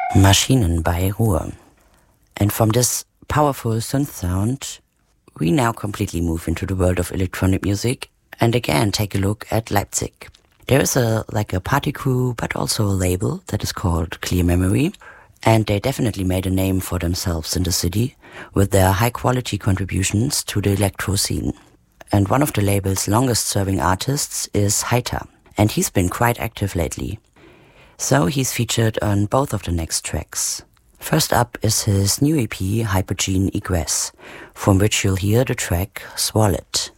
Maschinen by Ruhr. And from this powerful synth sound, we now completely move into the world of electronic music and again take a look at Leipzig. There is a party crew, but also a label that is called Clear Memory, and they definitely made a name for themselves in the city with their high-quality contributions to the electro scene. And one of the label's longest-serving artists is Heiter, and he's been quite active lately. So he's featured on both of the next tracks. First up is his new EP Hypogene Egress, from which you'll hear the track Swallowed.